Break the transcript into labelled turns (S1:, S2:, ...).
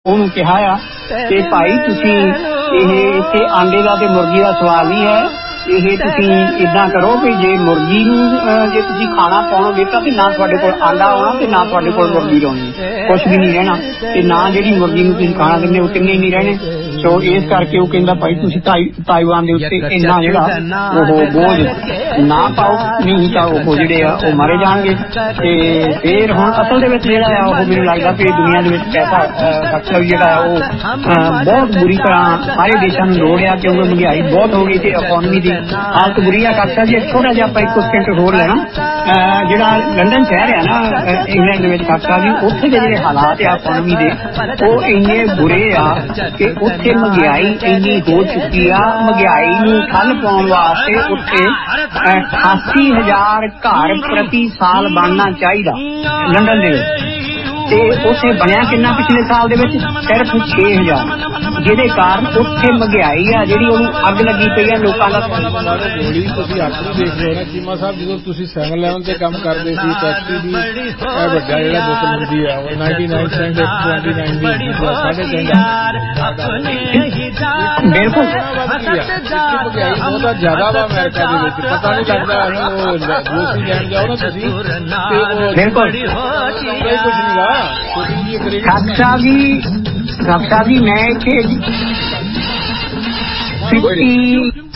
S1: ਉਹਨੂੰ ਕਿਹਾ ਆ ਕਿ ਭਾਈ ਤੁਸੀਂ ਇਹ ਇੱਥੇ ਆਂਡੇ ਦਾ ਤੇ ਮੁਰਗੀ ਦਾ ਸਵਾਲ ਨਹੀਂ ਹੈ। ਇਹ ਤੁਸੀਂ ਇੱਦਾਂ ਕਰੋ ਵੀ ਜੇ ਮੁਰਗੀ ਨੂੰ ਜੇ ਤੁਸੀਂ ਖਾਣਾ ਪਾਉਣੋਗੇ ਤਾਂ ਨਾ ਤੁਹਾਡੇ ਕੋਲ ਆਂਡਾ ਆਉਣਾ ਤੇ ਨਾ ਤੁਹਾਡੇ ਕੋਲ ਮੁਰਗੀ ਆਉਣੀ, ਕੁਛ ਵੀ ਨਹੀਂ ਰਹਿਣਾ ਤੇ ਨਾ ਜਿਹੜੀ ਮੁਰਗੀ ਨੂੰ ਤੁਸੀਂ ਖਾਣਾ ਦਿੰਦੇ ਉਹ ਕਿੰਨੇ ਨਹੀਂ ਰਹਿਣੇ। ਸੋ ਇਸ ਕਰਕੇ ਉਹ ਕਹਿੰਦਾ ਭਾਈ ਤੁਸੀਂ ਤਾਈਵਾਨ ਦੇ ਉੱਤੇ ਇੰਨਾ ਜਿਹੜਾ ਉਹ ਬੋਝ ਨਾ ਪਾਓ, ਨਹੀਂ ਤਾਂ ਉਹ ਜਿਹੜੇ ਆ ਉਹ ਮਾਰੇ ਜਾਣਗੇ। ਤੇ ਫਿਰ ਹੁਣ ਅਸਲ ਦੇ ਵਿੱਚ ਜਿਹੜਾ ਆ ਉਹ ਮੈਨੂੰ ਲੱਗਦਾ ਕਿ ਦੁਨੀਆ ਦੇ ਵਿੱਚ ਪੈਸਾ ਖਰਚਾ ਵੀ ਜਿਹੜਾ ਉਹ ਬਹੁਤ ਬੁਰੀ ਤਰ੍ਹਾਂ ਸਾਰੇ ਦੇਸ਼ਾਂ ਨੂੰ ਲੋੜ ਆ, ਕਿਉਂਕਿ ਮਹਿੰਗਾਈ ਬਹੁਤ ਹੋ ਗਈ ਤੇ ਇਕੋਨਮੀ ਦੀ ਹਾਲਤ ਬੁਰੀ ਆ। ਖਰਚਾ ਜੀ ਛੋਟਾ ਜਿਹਾ ਆਪਾਂ 1 ਸਕਿੰਟ ਹੋਰ ਲੈਣਾ, ਜਿਹੜਾ ਲੰਡਨ ਸ਼ਹਿਰ ਆ ਨਾ ਇੰਗਲੈਂਡ ਦੇ ਵਿੱਚ ਖਰਚਾ ਜੀ, ਉੱਥੇ ਦੇ ਜਿਹੜੇ ਹਾਲਾਤ ਆ ਇਕੋਨਮੀ ਦੇ ਉਹ ਇੰਨੇ ਬੁਰੇ ਆ ਕਿ ਉੱਥੇ ਮਹਿੰਗਾਈ ਇੰਨੀ ਹੋ ਚੁੱਕੀ ਆ। ਮਹਿੰਗਾਈ ਨੂੰ ਠੱਲ ਪਾਉਣ ਵਾਸਤੇ ਉੱਥੇ 88,000 ਘਰ ਪ੍ਰਤੀ ਸਾਲ ਬਣਨਾ ਚਾਹੀਦਾ ਲੰਡਨ ਦੇ ਵਿੱਚ, ਤੇ ਉੱਥੇ ਬਣਿਆ ਕਿੰਨਾ ਪਿਛਲੇ ਸਾਲ ਦੇ ਵਿੱਚ ਸਿਰਫ 6,000, ਜਿਹਦੇ ਕਾਰਨ ਉੱਥੇ ਮਹਿੰਗਾਈ ਆ ਜਿਹੜੀ ਉਹਨੂੰ ਅੱਗ ਲੱਗੀ ਪਈ ਆ ਲੋਕਾਂ ਦਾ।
S2: ਗੋਲੀ ਤੁਸੀਂ ਆਪਣੀ ਦੇਖ ਰਹੇ ਹੋ ਨਾ ਚੀਮਾ ਸਾਹਿਬ, ਜਦੋਂ ਤੁਸੀਂ 7-11 ਤੇ ਕੰਮ ਕਰਦੇ ਸੀ ਟੈਕਸੀ ਦੀ ਵੱਡਾ ਜਿਹੜਾ ਬੋਤਲ ਹੁੰਦੀ ਆ ਉਹ 99 ਸੈਂਟ 29 ਦੀ 3.5
S1: ਬਿਲਕੁਲ
S2: ਮਹਿੰਗਾਈ ਬਹੁਤ ਜ਼ਿਆਦਾ ਵਾ ਅਮਰੀਕਾ ਦੇ ਵਿੱਚ, ਪਤਾ ਨਹੀਂ ਲੱਗਦਾ। ਉਹ ਗਰੋਸਰੀ ਲੈਣ ਜਾਓ ਨਾ ਤੁਸੀਂ ਤੇ ਉਹ
S1: ਬਿਲਕੁਲ
S2: ਕੁਛ ਨਹੀਂ ਗਾ।
S1: ਡਾਕਟਰ ਸਾਹਿਬ ਜੀ ਮੈਂ ਇੱਥੇ